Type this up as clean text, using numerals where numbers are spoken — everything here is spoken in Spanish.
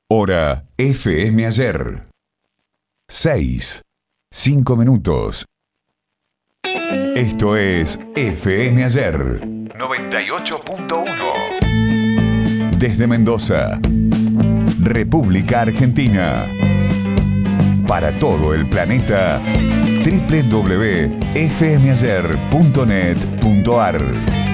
Hora FM Ayer. 6, 5 minutos. Esto es FM Ayer 98.1. Desde Mendoza, República Argentina. Para todo el planeta, www.fmayer.net.ar.